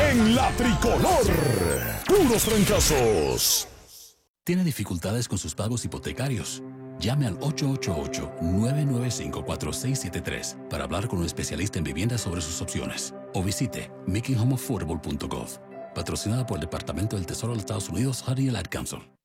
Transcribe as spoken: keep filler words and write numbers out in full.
en la tricolor. Puros trancazos. ¿Tiene dificultades con sus pagos hipotecarios? Llame al ocho ocho ocho, nueve nueve cinco, cuatro seis siete tres para hablar con un especialista en vivienda sobre sus opciones. O visite making home affordable punto gov. Patrocinada por el Departamento del Tesoro de los Estados Unidos, Honey y Ad Council.